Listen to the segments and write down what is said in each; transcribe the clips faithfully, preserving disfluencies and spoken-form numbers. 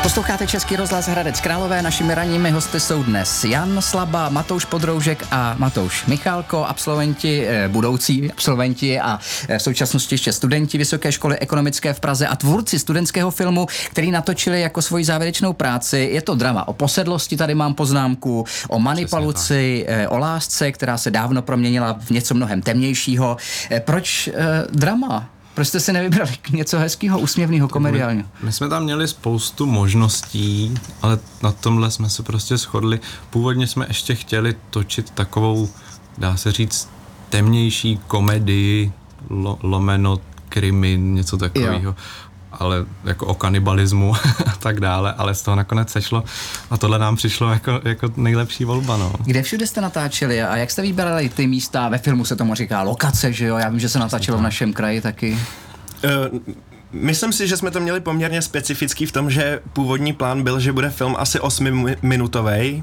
Posloucháte Český rozhlas Hradec Králové, našimi ranními hosty jsou dnes Jan Slaba, Matouš Podroužek a Matouš Michálko, absolventi, budoucí absolventi a v současnosti ještě studenti Vysoké školy ekonomické v Praze a tvůrci studentského filmu, který natočili jako svoji závěrečnou práci. Je to drama o posedlosti, tady mám poznámku, o manipulaci, o lásce, která se dávno proměnila v něco mnohem temnějšího. Proč eh, drama? Proč jste si nevybrali něco hezkého, úsměvného, komediálního? My jsme tam měli spoustu možností, ale na tomhle jsme se prostě shodli. Původně jsme ještě chtěli točit takovou, dá se říct, temnější komedii, lo, lomeno, krimi, něco takového. Ale jako o kanibalismu a tak dále, ale z toho nakonec sešlo a tohle nám přišlo jako, jako nejlepší volba, no. Kde všude jste natáčeli a jak jste vybrali ty místa? Ve filmu se tomu říká lokace, že jo? Já vím, že se natáčelo v našem kraji taky. Uh, myslím si, že jsme to měli poměrně specifický v tom, že původní plán byl, že bude film asi osmiminutovej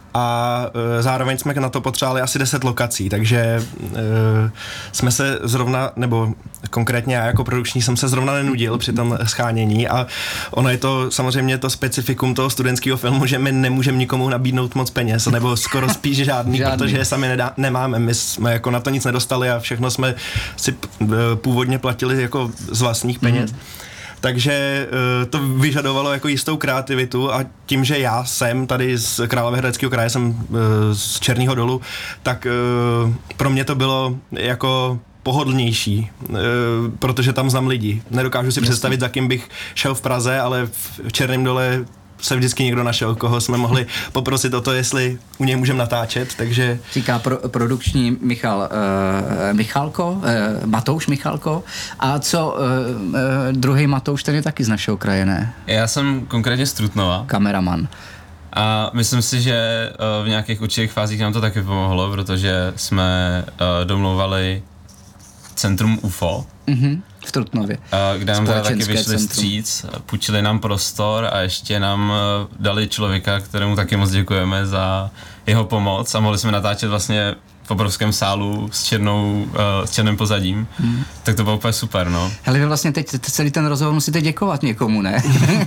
a e, zároveň jsme na to potřebovali asi deset lokací, takže e, jsme se zrovna, nebo konkrétně já jako produkční jsem se zrovna nenudil při tom schánění a ono je to samozřejmě to specifikum toho studentského filmu, že my nemůžeme nikomu nabídnout moc peněz, nebo skoro spíš žádný, žádný. Protože je sami nedá, nemáme, my jsme jako na to nic nedostali a všechno jsme si původně platili jako z vlastních peněz. Mm. Takže uh, to vyžadovalo jako jistou kreativitu a tím, že já jsem tady z Královéhradeckého kraje, jsem uh, z Černého Dolu, tak uh, pro mě to bylo jako pohodlnější, uh, protože tam znám lidi. Nedokážu si představit, za kým bych šel v Praze, ale v Černém Dole se vždycky někdo našel, koho jsme mohli poprosit o to, jestli u něj můžeme natáčet, takže... Říká pro, produkční Michal, uh, Michálko, uh, Matouš Michálko. A co uh, uh, druhý Matouš, ten je taky z našeho kraje, ne? Já jsem konkrétně z Trutnova. Kameraman. A myslím si, že uh, v nějakých určitých fázích nám to taky pomohlo, protože jsme uh, domlouvali Centrum U F O. Mm-hmm. V Trutnově. Kde nám teda taky vyšli stříc, půjčili nám prostor a ještě nám dali člověka, kterému taky moc děkujeme za jeho pomoc a mohli jsme natáčet vlastně v obrovském sálu s černou, uh, s černým pozadím, hmm. tak to bylo úplně super, no. Hele, vy vlastně teď celý ten rozhovor musíte děkovat někomu, ne?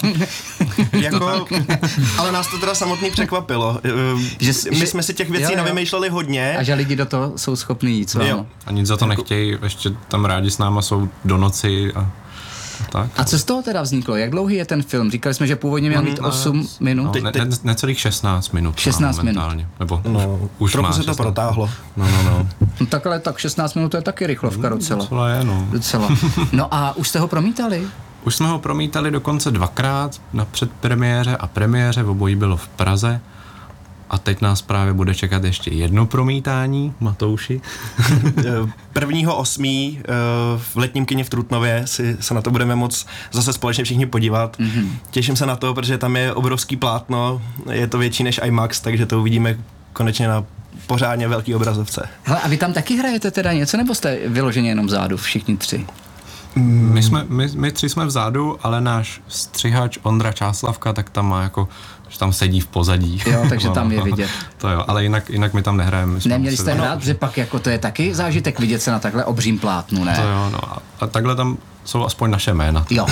jako, ale nás to teda samotný překvapilo. Že, My že, jsme si těch věcí jo, jo. navymýšleli hodně. A že lidi do toho jsou schopní jít, co? A nic za to nechtějí, ještě tam rádi s náma jsou do noci a... Tak. A co z toho teda vzniklo? Jak dlouhý je ten film? Říkali jsme, že původně měl mít osm minut. No, ne, ne, necelých šestnáct minut. šestnáct minut. Nebo no, už trochu se to protáhlo. No, no, no. no takhle, tak šestnáct minut je taky rychlovka docela. Docela je, no. Docela. No a už jste ho promítali? Už jsme ho promítali dokonce dvakrát na předpremiéře a premiéře, obojí bylo v Praze. A teď nás právě bude čekat ještě jedno promítání, Matouši. Prvního osmý v letním kině v Trutnově si se na to budeme moc zase společně všichni podívat. Mm-hmm. Těším se na to, protože tam je obrovský plátno, je to větší než IMAX, takže to uvidíme konečně na pořádně velký obrazovce. Hele, a vy tam taky hrajete teda něco, nebo jste vyloženě jenom vzadu, všichni tři? My, jsme, my, my tři jsme vzadu, ale náš střihač Ondra Čáslavka, tak tam má jako, že tam sedí v pozadí. Jo, takže tam je vidět. To jo, ale jinak, jinak my tam nehrajeme. Neměli jste hrát, že pak jako to je taky zážitek vidět se na takhle obřím plátnu, ne? To jo, no a, a takhle tam jsou aspoň naše jména. Jo.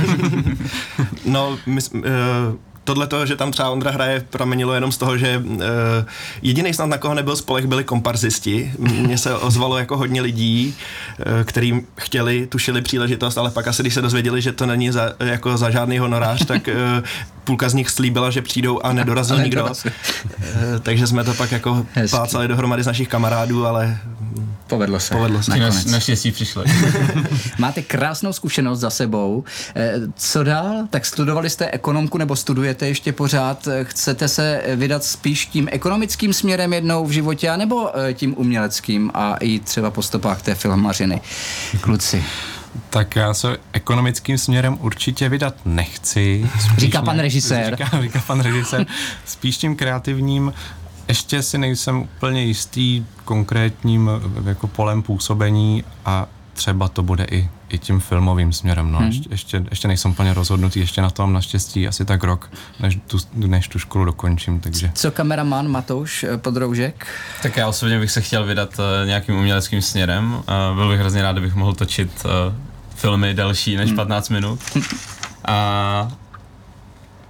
no, my, uh, tohle toho, že tam třeba Ondra hraje, pramenilo jenom z toho, že uh, jediný snad, na koho nebyl spolek, byli komparzisti. Mně se ozvalo jako hodně lidí, uh, kterým chtěli, tušili příležitost, ale pak asi, když se dozvěděli, že to není za, jako za žádný honorář, tak uh, půlka z nich slíbila, že přijdou a nedorazil nikdo. Uh, takže jsme to pak jako Hezky. plácali dohromady z našich kamarádů, ale povedlo se. Povedlo se. Nakonec. Naštěstí přišli. Máte krásnou zkušenost za sebou. Co dál? Tak studovali jste ekonomku nebo studujete ještě pořád? Chcete se vydat spíš tím ekonomickým směrem jednou v životě, anebo tím uměleckým a jít třeba po stopách té filmařiny? Kluci. Tak já se ekonomickým směrem určitě vydat nechci. Říká pan režisér. Říká, říká pan režisér. Spíš tím kreativním. Ještě si nejsem úplně jistý konkrétním jako polem působení a třeba to bude i, i tím filmovým směrem. No. Hmm. Ještě, ještě, ještě nejsem úplně rozhodnutý, ještě na tom naštěstí asi tak rok, než tu, než tu školu dokončím. Takže. Co kameraman Matouš Podroužek? Tak já osobně bych se chtěl vydat uh, nějakým uměleckým směrem. Uh, byl bych hrozně rád, kdybych mohl točit uh, filmy delší než hmm. patnáct minut. A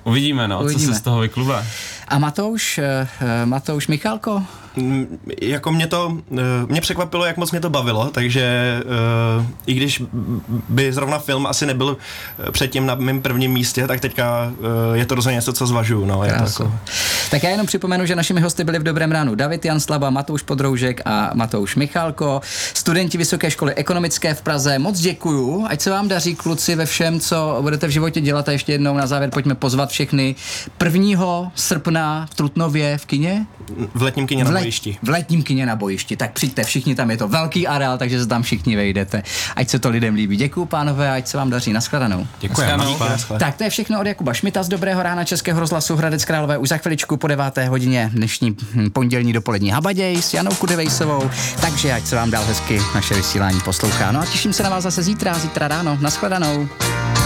Uvidíme, no, Uvidíme. co se z toho vyklube. A Matouš, Matouš Michálko? Mm, jako mě to, mě překvapilo, jak moc mě to bavilo, takže uh, i když by zrovna film asi nebyl předtím na mém prvním místě, tak teďka uh, je to rozhodně něco, co zvažuju. No, je to jako... Tak já jenom připomenu, že našimi hosty byli v Dobrém ránu David Jan Slaba, Matouš Podroužek a Matouš Michálko, studenti Vysoké školy ekonomické v Praze. Moc děkuju, ať se vám daří, kluci, ve všem, co budete v životě dělat, a ještě jednou na závěr pojďme pozvat všechny prvního srpna v Trutnově v kině? V letním kině na v let, bojišti. V letním kině na bojišti. Tak přijďte všichni, tam je to velký areál, takže se tam všichni vejdete. Ať se to lidem líbí. Děkuju, pánové, ať se vám daří. Naschledanou. Děkujeme. Tak to je všechno od Jakuba Šmita z Dobrého rána Českého rozhlasu Hradec Králové. Už za chviličku po deváté hodině dnešní pondělní dopolední Habaděj s Janou Kudevejsovou. Takže ať se vám dál hezky naše vysílání poslouchá. No a těším se na vás zase zítra, zítra ráno. Naschledanou.